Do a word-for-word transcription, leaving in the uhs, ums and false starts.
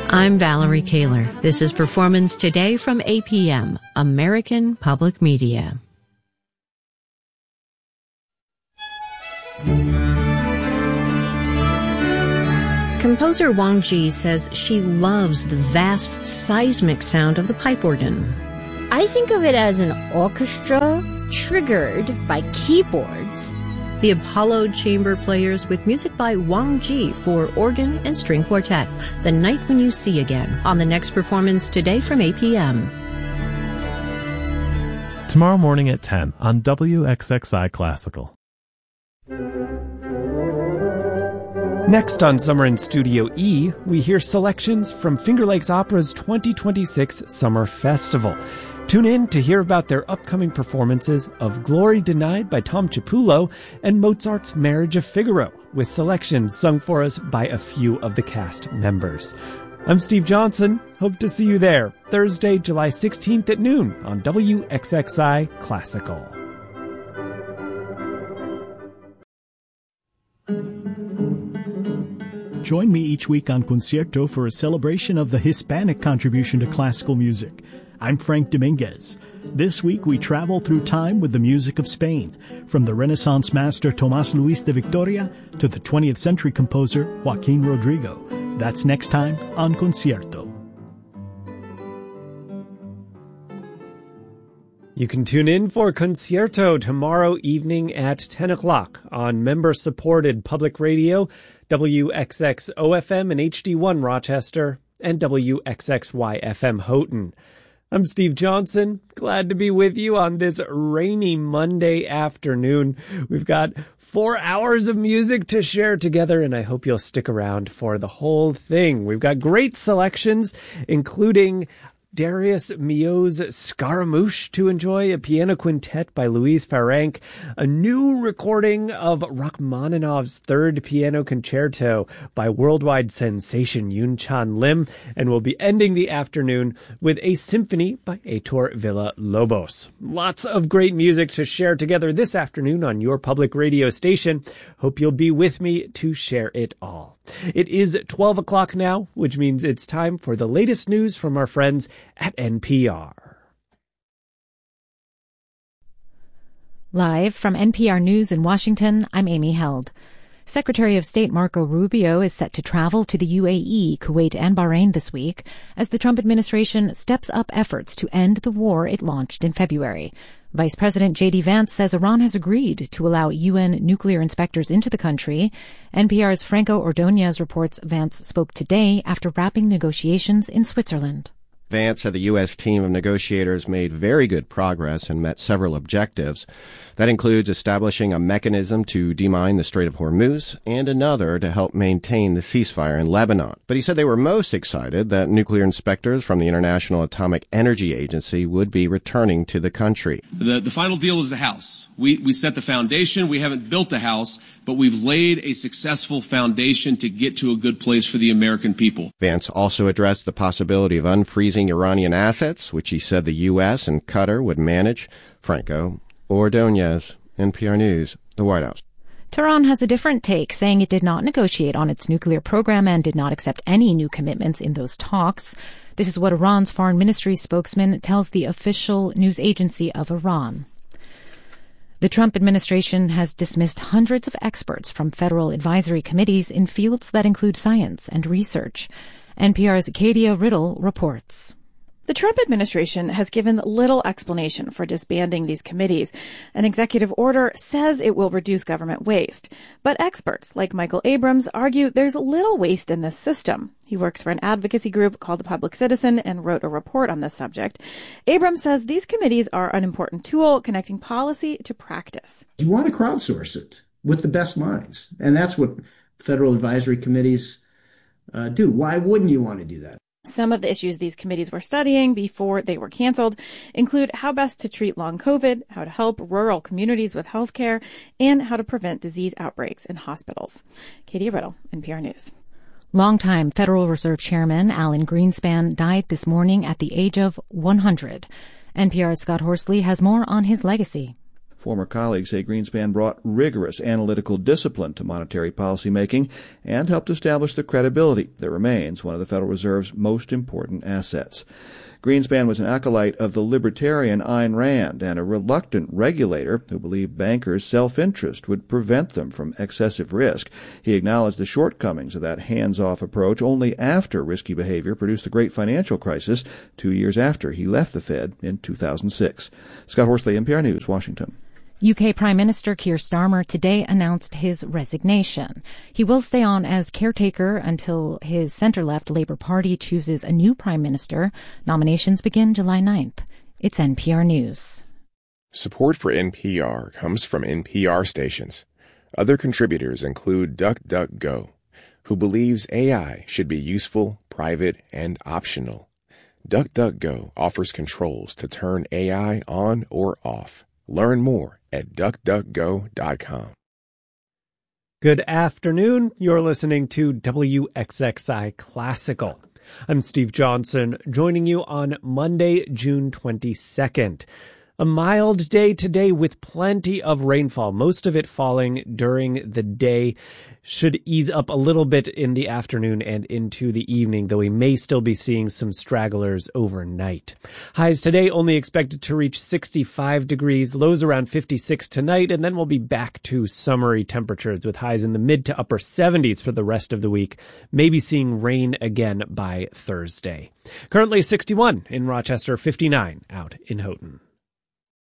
I'm Valerie Kaler. This is Performance Today from A P M, American Public Media. Composer Wang Ji says she loves the vast seismic sound of the pipe organ. I think of it as an orchestra triggered by keyboards. The Apollo Chamber Players with music by Wang Ji for organ and string quartet. The Night When You See Again on the next Performance Today from A P M. Tomorrow morning at ten on W X X I Classical. Next on Summer in Studio E, we hear selections from Finger Lakes Opera's twenty twenty-six Summer Festival. Tune in to hear about their upcoming performances of Glory Denied by Tom Chiapullo and Mozart's Marriage of Figaro, with selections sung for us by a few of the cast members. I'm Steve Johnson. Hope to see you there Thursday, July sixteenth at noon on W X X I Classical. Join me each week on Concierto for a celebration of the Hispanic contribution to classical music. I'm Frank Dominguez. This week we travel through time with the music of Spain, from the Renaissance master Tomás Luis de Victoria to the twentieth century composer Joaquín Rodrigo. That's next time on Concierto. You can tune in for Concierto tomorrow evening at ten o'clock on member-supported public radio, W X X O F M and H D one Rochester, and W X X Y F M Houghton. I'm Steve Johnson. Glad to be with you on this rainy Monday afternoon. We've got four hours of music to share together, and I hope you'll stick around for the whole thing. We've got great selections, including Darius Milhaud's Scaramouche to enjoy, a piano quintet by Louise Farrenc, a new recording of Rachmaninoff's Third Piano Concerto by worldwide sensation Yoon Chan Lim, and we'll be ending the afternoon with a symphony by Heitor Villa-Lobos. Lots of great music to share together this afternoon on your public radio station. Hope you'll be with me to share it all. It is twelve o'clock now, which means it's time for the latest news from our friends at N P R. Live from N P R News in Washington, I'm Amy Held. Secretary of State Marco Rubio is set to travel to the U A E, Kuwait, and Bahrain this week as the Trump administration steps up efforts to end the war it launched in February. Vice President J D Vance says Iran has agreed to allow U N nuclear inspectors into the country. N P R's Franco Ordonez reports Vance spoke today after wrapping negotiations in Switzerland. Vance said the U S team of negotiators made very good progress and met several objectives. That includes establishing a mechanism to demine the Strait of Hormuz and another to help maintain the ceasefire in Lebanon. But he said they were most excited that nuclear inspectors from the International Atomic Energy Agency would be returning to the country. The, the final deal is the house. We, we set the foundation. We haven't built the house, but we've laid a successful foundation to get to a good place for the American people. Vance also addressed the possibility of unfreezing Iranian assets, which he said the U S and Qatar would manage. Franco Ordonez, N P R News, the White House. Tehran has a different take, saying it did not negotiate on its nuclear program and did not accept any new commitments in those talks. This is what Iran's foreign ministry spokesman tells the official news agency of Iran. The Trump administration has dismissed hundreds of experts from federal advisory committees in fields that include science and research. N P R's Kadia Riddle reports. The Trump administration has given little explanation for disbanding these committees. An executive order says it will reduce government waste. But experts like Michael Abrams argue there's little waste in this system. He works for an advocacy group called The Public Citizen and wrote a report on this subject. Abrams says these committees are an important tool connecting policy to practice. You want to crowdsource it with the best minds. And that's what federal advisory committees uh, do. Why wouldn't you want to do that? Some of the issues these committees were studying before they were canceled include how best to treat long COVID, how to help rural communities with health care, and how to prevent disease outbreaks in hospitals. Katie Riddle, N P R News. Longtime Federal Reserve Chairman Alan Greenspan died this morning at the age of one hundred. N P R's Scott Horsley has more on his legacy. Former colleagues say Greenspan brought rigorous analytical discipline to monetary policy making and helped establish the credibility that remains one of the Federal Reserve's most important assets. Greenspan was an acolyte of the libertarian Ayn Rand and a reluctant regulator who believed bankers' self-interest would prevent them from excessive risk. He acknowledged the shortcomings of that hands-off approach only after risky behavior produced the great financial crisis two years after he left the Fed in two thousand six. Scott Horsley, N P R News, Washington. U K Prime Minister Keir Starmer today announced his resignation. He will stay on as caretaker until his centre-left Labour Party chooses a new Prime Minister. Nominations begin July ninth. It's N P R News. Support for N P R comes from N P R stations. Other contributors include DuckDuckGo, who believes A I should be useful, private, and optional. DuckDuckGo offers controls to turn A I on or off. Learn more at duck duck go dot com. Good afternoon. You're listening to W X X I Classical. I'm Steve Johnson, joining you on Monday, June twenty-second. A mild day today with plenty of rainfall, most of it falling during the day. Should ease up a little bit in the afternoon and into the evening, though we may still be seeing some stragglers overnight. Highs today only expected to reach sixty-five degrees, lows around fifty-six tonight, and then we'll be back to summery temperatures with highs in the mid to upper seventies for the rest of the week, maybe seeing rain again by Thursday. Currently sixty-one in Rochester, fifty-nine out in Houghton.